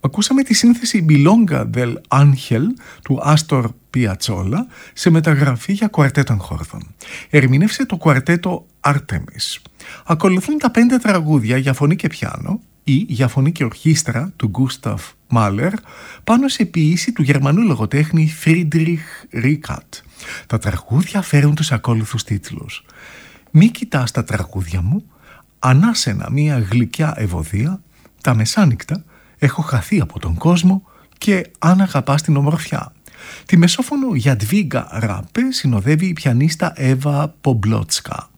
Ακούσαμε τη σύνθεση Milonga del Ángel του Άστορ Πιατσόλα σε μεταγραφή για κουαρτέτο εγχόρδων. Ερμηνεύσε το κουαρτέτο Artemis. Ακολουθούν τα 5 τραγούδια για φωνή και πιάνο ή για φωνή και ορχήστρα του Γκούσταφ Μάλερ πάνω σε ποιήση του Γερμανού λογοτέχνη Φρίντριχ Ρίκατ. Τα τραγούδια φέρουν τους ακόλουθους τίτλους: «Μη κοιτάς τα τραγούδια μου», «Ανάσαινα μία γλυκιά ευωδία», «Τα μεσάνυχτα», «Έχω χαθεί από τον κόσμο» και «Αν αγαπάς την ομορφιά». Τη μεσόφωνο Γιαντβίγκα Ράπε συνοδεύει η πιανίστα Εύα Πομπλότσκα.